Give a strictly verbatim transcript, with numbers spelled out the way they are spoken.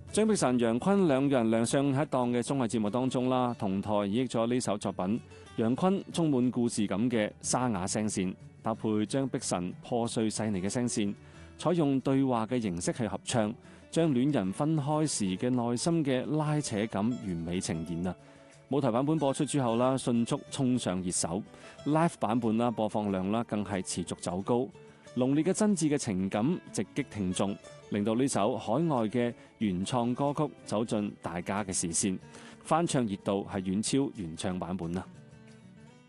張碧晨、楊坤兩人亮相喺一檔嘅綜藝節目當中啦，同台演繹咗呢首作品。楊坤充滿故事感嘅沙啞聲線，搭配張碧晨破碎細膩嘅聲線，採用對話嘅形式去合唱，將戀人分開時嘅內心嘅拉扯感完美呈現啊！舞台版本播出之後啦，迅速衝上熱搜 ，live 版本啦播放量啦更係持續走高。濃烈嘅真摯嘅情感直擊聽眾，令到呢首海外嘅原創歌曲走進大家嘅視線，翻唱熱度係遠超原唱版本啦。